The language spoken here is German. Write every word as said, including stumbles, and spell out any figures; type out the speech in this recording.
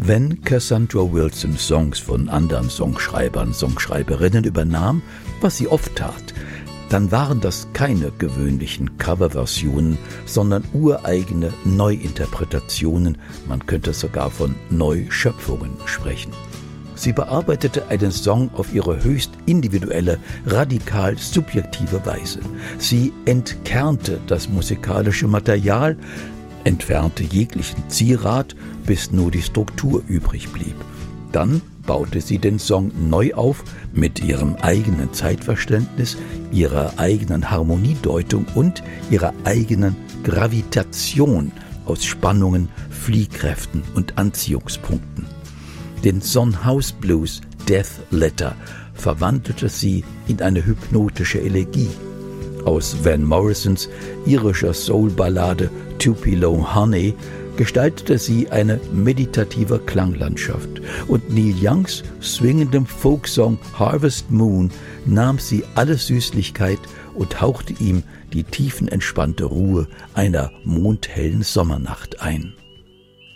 Wenn Cassandra Wilson Songs von anderen Songschreibern, Songschreiberinnen übernahm, was sie oft tat, dann waren das keine gewöhnlichen Coverversionen, sondern ureigene Neuinterpretationen, man könnte sogar von Neuschöpfungen sprechen. Sie bearbeitete einen Song auf ihre höchst individuelle, radikal subjektive Weise. Sie entkernte das musikalische Material, entfernte jeglichen Zierat, bis nur die Struktur übrig blieb. Dann baute sie den Song neu auf mit ihrem eigenen Zeitverständnis, ihrer eigenen Harmoniedeutung und ihrer eigenen Gravitation aus Spannungen, Fliehkräften und Anziehungspunkten. Den Son House Blues Death Letter verwandelte sie in eine hypnotische Elegie. Aus Van Morrisons irischer Soul-Ballade Tupelo Honey gestaltete sie eine meditative Klanglandschaft, und Neil Youngs swingendem Folksong Harvest Moon nahm sie alle Süßlichkeit und hauchte ihm die tiefenentspannte Ruhe einer mondhellen Sommernacht ein.